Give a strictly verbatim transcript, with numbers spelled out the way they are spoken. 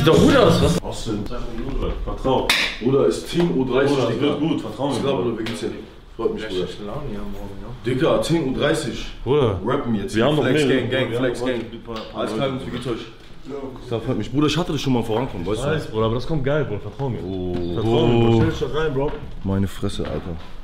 Sieht doch gut aus, was? Austin, vertrau. Bruder, ist Team U dreißig, Bruder, Digga. wird gut, vertrau mir. Ich glaube, Bruder, wie geht's dir? Freut mich, Bruder. Laune hier morgen, ja. Digga, Team U dreißig. Bruder, Rappen jetzt. wir haben noch Flex mehr. Gang, Gang, Wir Flex haben Gang. ein paar- paar Alles Leute. klar, wie geht's euch? Das freut mich. Bruder, ich hatte das schon mal vorankommen, weißt Ich weiß, Bruder, aber das kommt geil, Bruder, vertrau mir. du? Vertrau mir, Bro. Stell dich da rein, Bro. Meine Fresse, Alter.